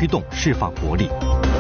驱动释放活力。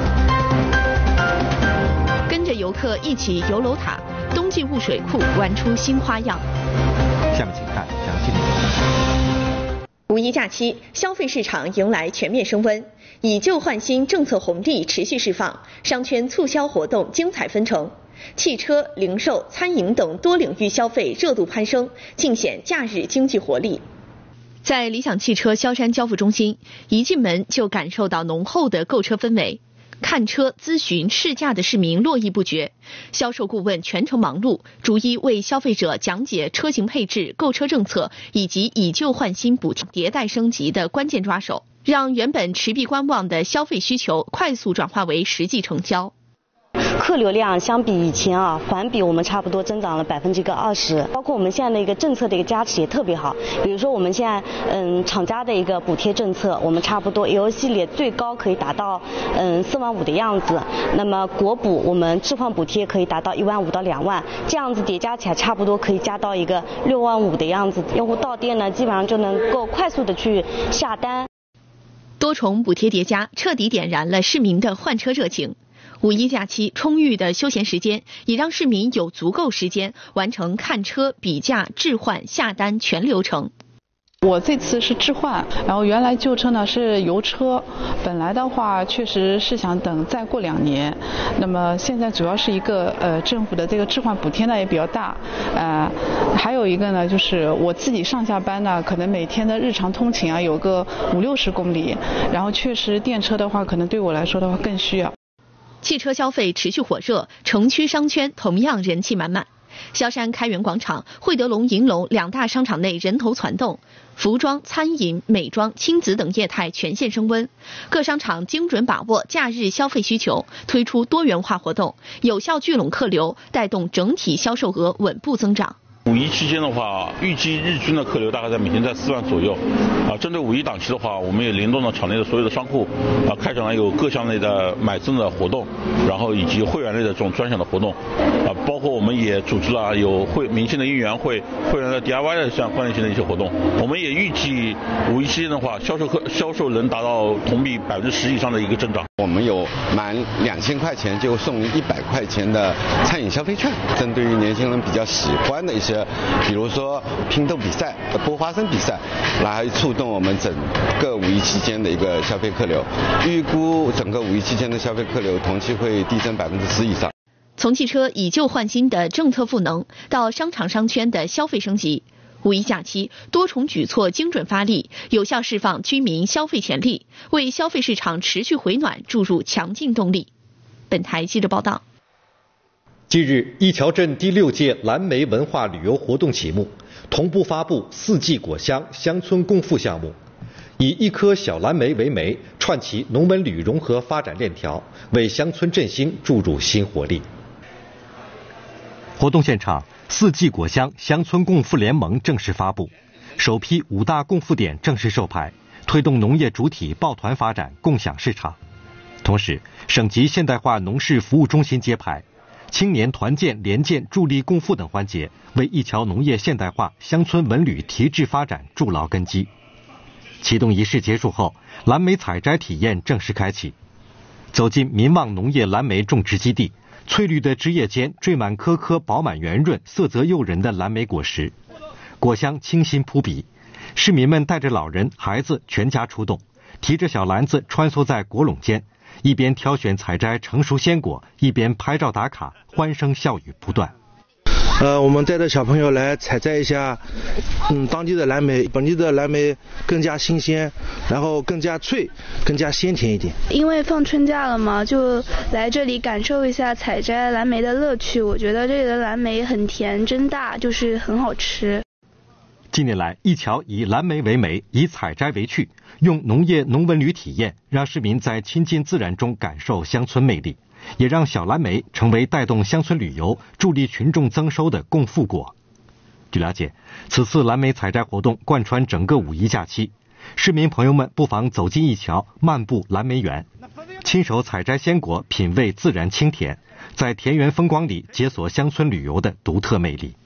跟着游客一起游楼塔，冬季雾水库玩出新花样。 下面请看详细内容。 五一假期，消费市场迎来全面升温，以旧换新政策红利持续释放，商圈促销活动精彩纷呈。汽车、零售、餐饮等多领域消费热度攀升，尽显假日经济活力。在理想汽车萧山交付中心，一进门就感受到浓厚的购车氛围。看车、咨询、试驾的市民络绎不绝，销售顾问全程忙碌，逐一为消费者讲解车型配置、购车政策以及以旧换新补贴迭代升级的关键抓手，让原本持币观望的消费需求快速转化为实际成交。 客流量相比以前环比我们差不多增长了20%，包括我们现在的一个政策的一个加持也特别好。比如说我们现在厂家的一个补贴政策，我们差不多 L 系列最高可以达到4万5的样子，那么国补我们置换补贴可以达到1万5到2万，这样子叠加起来差不多可以加到一个6万5的样子。用户到店呢，基本上就能够快速的去下单。 多重补贴叠加，彻底点燃了市民的换车热情。五一假期充裕的休闲时间，也让市民有足够时间完成看车、比价、置换、下单全流程。 我这次是置换，然后原来旧车呢是油车，本来的话确实是想等再过2年，那么现在主要是一个政府的这个置换补贴呢也比较大，还有一个呢就是我自己上下班呢可能每天的日常通勤有个50-60公里，然后确实电车的话可能对我来说的话更需要。 汽车消费持续火热，城区商圈同样人气满满。萧山开元广场、惠德龙、银龙2大商场内人头攒动，服装、餐饮、美妆、亲子等业态全线升温。各商场精准把握假日消费需求，推出多元化活动，有效聚拢客流，带动整体销售额稳步增长。 五一期间的话，预计日均的客流大概每天在4万左右。针对五一档期的话，我们也联动了场内的所有的商户，开展了有各项类的买赠的活动，然后以及会员类的这种专享的活动，包括我们也组织了有明星的应援会、会员的 DIY 的像关联性的一些活动。我们也预计五一期间的话，销售能达到同比10%以上的一个增长。 我们有满2000块钱就送100块钱的餐饮消费券，针对于年轻人比较喜欢的一些，比如说拼豆比赛、剥花生比赛，来触动我们整个五一期间的一个消费客流。预估整个五一期间的消费客流同期会递增10%以上。 从汽车以旧换新的政策赋能，到商场商圈的消费升级，五一假期多重举措精准发力，有效释放居民消费潜力，为消费市场持续回暖注入强劲动力。本台记者报道。 近日，一桥镇第6届蓝莓文化旅游活动启幕，同步发布4季果香乡村共富项目，以一颗小蓝莓为媒，串起农文旅融合发展链条，为乡村振兴注入新活力。 活动现场，4季果香乡村共富联盟正式发布，首批5大共富点正式授牌，推动农业主体抱团发展，共享市场。同时，省级现代化农事服务中心揭牌，青年团建、联建、助力共富等环节，为一桥农业现代化、乡村文旅提质发展筑牢根基。启动仪式结束后，蓝莓采摘体验正式开启。走进民望农业蓝莓种植基地，翠绿的枝叶间缀满颗颗饱满圆润、色泽诱人的蓝莓果实，果香清新扑鼻。市民们带着老人、孩子全家出动，提着小篮子穿梭在果垄间，一边挑选采摘成熟鲜果，一边拍照打卡，欢声笑语不断。 我们带着小朋友来采摘一下，当地的蓝莓，本地的蓝莓更加新鲜，然后更加脆，更加鲜甜一点。 因为放春假了嘛，就来这里感受一下采摘蓝莓的乐趣。我觉得这里的蓝莓很甜，真大，就是很好吃。 近年来，一桥以蓝莓为媒，以采摘为趣，用农业农文旅体验，让市民在亲近自然中感受乡村魅力，也让小蓝莓成为带动乡村旅游、助力群众增收的共富果。据了解，此次蓝莓采摘活动贯穿整个五一假期，市民朋友们不妨走进一桥，漫步蓝莓园，亲手采摘鲜果，品味自然清甜，在田园风光里解锁乡村旅游的独特魅力。